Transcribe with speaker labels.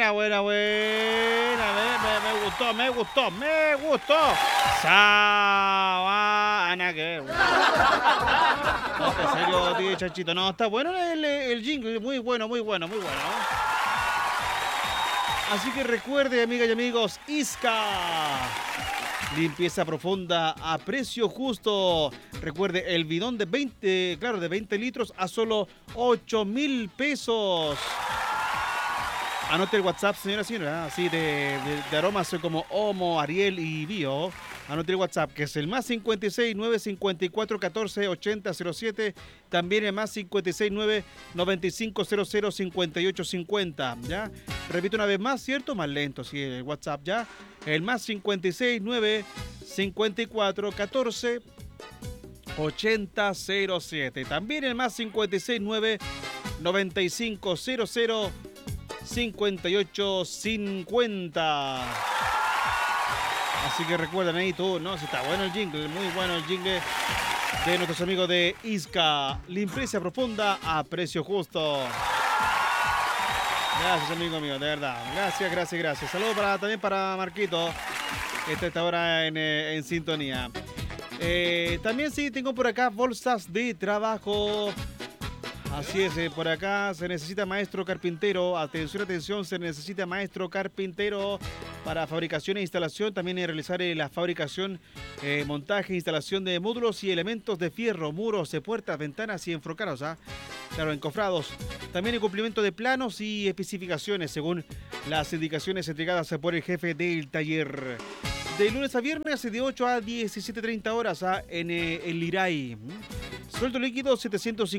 Speaker 1: buena. Me gustó. Sabana, que no, en serio, tío Chanchito. No, está bueno el jingle, muy bueno. Así que recuerde, amigas y amigos, Isca. Limpieza profunda a precio justo. Recuerde, el bidón de 20 litros a solo 8,000 pesos. Anote el WhatsApp, señora. Así de aromas como Homo, Ariel y Bio. Anote el WhatsApp, que es el más 56 954 14 80 07. También el más 56 9 95 00 58 50. ¿Ya? Repito una vez más, ¿cierto? Más lento, sí, el WhatsApp ya. El más 56 9 54 14 80 07. También el más 56 9 95 00 58 50. Así que recuerden ahí todo, ¿no? Si está bueno el jingle, muy bueno el jingle de nuestros amigos de Isca. Limpieza profunda a precio justo. Gracias, amigo mío, de verdad. Gracias. Saludos también para Marquito, que está ahora en sintonía. También sí, tengo por acá bolsas de trabajo. Así es, por acá se necesita maestro carpintero. Atención, se necesita maestro carpintero para fabricación e instalación. También realizar la fabricación, montaje e instalación de módulos y elementos de fierro, muros, de puertas, ventanas y enfrocados. Claro, encofrados. También el cumplimiento de planos y especificaciones según las indicaciones entregadas por el jefe del taller. De lunes a viernes de 8 a 17:30 horas en el Liray. Sueldo líquido 750.